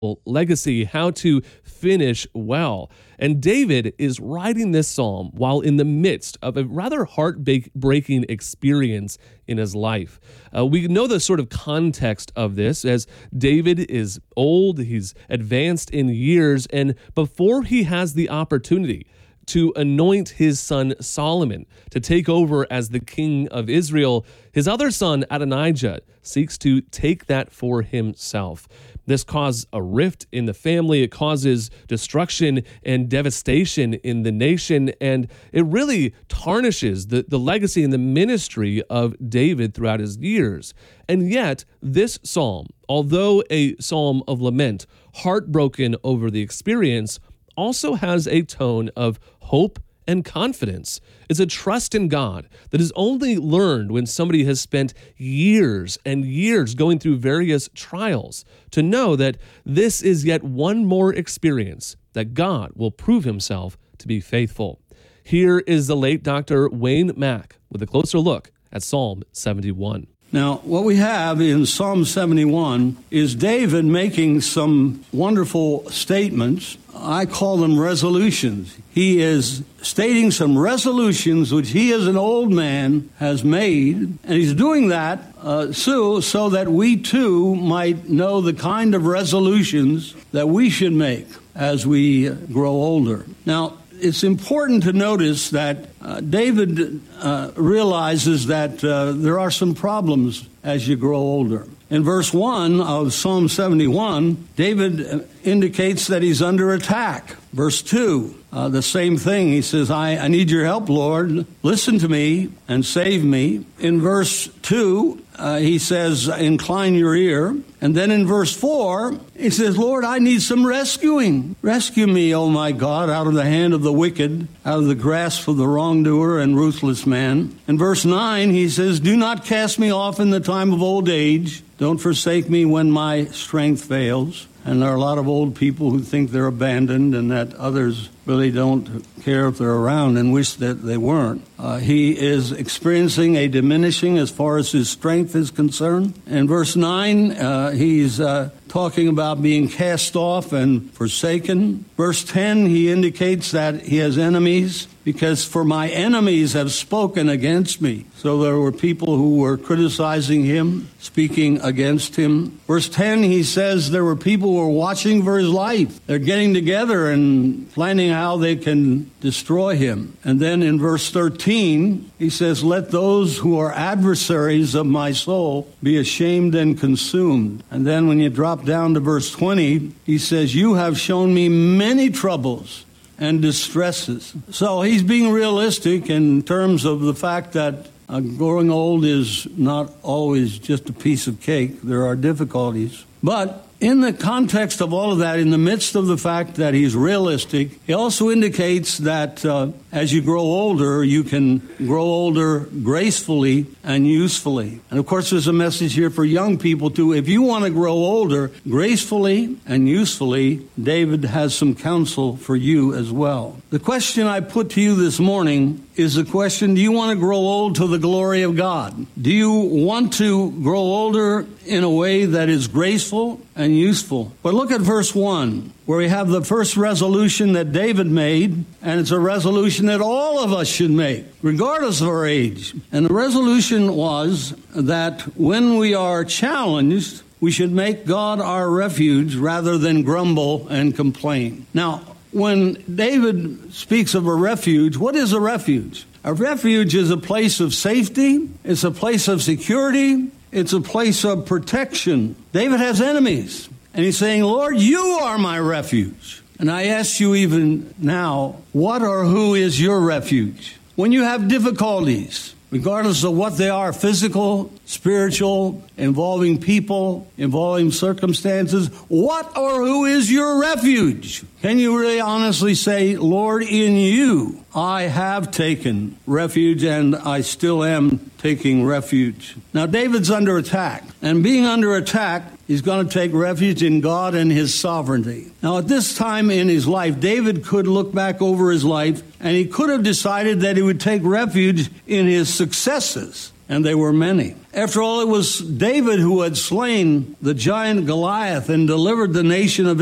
legacy, how to finish well. And David is writing this psalm while in the midst of a rather heartbreaking experience in his life. We know the sort of context of this as David is old, he's advanced in years, and before he has the opportunity to anoint his son Solomon to take over as the king of Israel, his other son Adonijah seeks to take that for himself. This causes a rift in the family. It causes destruction and devastation in the nation, and it really tarnishes the legacy and the ministry of David throughout his years. And yet, this psalm, although a psalm of lament, heartbroken over the experience, also has a tone of hope and confidence. It's a trust in God that is only learned when somebody has spent years and years going through various trials to know that this is yet one more experience that God will prove himself to be faithful. Here is the late Dr. Wayne Mack with a closer look at Psalm 71. Now, what we have in Psalm 71 is David making some wonderful statements. I call them resolutions. He is stating some resolutions which he as an old man has made, and he's doing that so that we too might know the kind of resolutions that we should make as we grow older. Now, it's important to notice that David realizes that there are some problems as you grow older. In verse 1 of Psalm 71, David indicates that he's under attack. Verse 2, the same thing. He says, I need your help, Lord. Listen to me and save me. In verse 2, he says, incline your ear. And then in verse 4, he says, Lord, I need some rescuing. Rescue me, O my God, out of the hand of the wicked, out of the grasp of the wrongdoer and ruthless man. In verse 9, he says, do not cast me off in the time of old age. Don't forsake me when my strength fails. And there are a lot of old people who think they're abandoned and that others really don't care if they're around and wish that they weren't. He is experiencing a diminishing as far as his strength is concerned. In verse 9, he's talking about being cast off and forsaken. Verse 10, he indicates that he has enemies because for my enemies have spoken against me. So there were people who were criticizing him, speaking against him. Verse 10, he says there were people who were watching for his life. They're getting together and planning how they can destroy him. And then in verse 13, he says, let those who are adversaries of my soul be ashamed and consumed. And then when you drop down to verse 20, he says, you have shown me many troubles and distresses. So he's being realistic in terms of the fact that growing old is not always just a piece of cake. There are difficulties. But in the context of all of that, in the midst of the fact that he's realistic, he also indicates that as you grow older, you can grow older gracefully and usefully. And of course, there's a message here for young people too. If you want to grow older gracefully and usefully, David has some counsel for you as well. The question I put to you this morning is the question, do you want to grow old to the glory of God? Do you want to grow older in a way that is graceful and useful? But look at verse 1, where we have the first resolution that David made, and it's a resolution that all of us should make, regardless of our age. And the resolution was that when we are challenged, we should make God our refuge rather than grumble and complain. Now, when David speaks of a refuge, what is a refuge? A refuge is a place of safety. It's a place of security. It's a place of protection. David has enemies, and he's saying, Lord, you are my refuge. And I ask you even now, what or who is your refuge? When you have difficulties, regardless of what they are, physical, spiritual, involving people, involving circumstances, what or who is your refuge? Can you really honestly say, Lord, in you I have taken refuge and I still am taking refuge? Now, David's under attack, and being under attack, he's going to take refuge in God and his sovereignty. Now, at this time in his life, David could look back over his life, and he could have decided that he would take refuge in his successes and they were many. After all, it was David who had slain the giant Goliath and delivered the nation of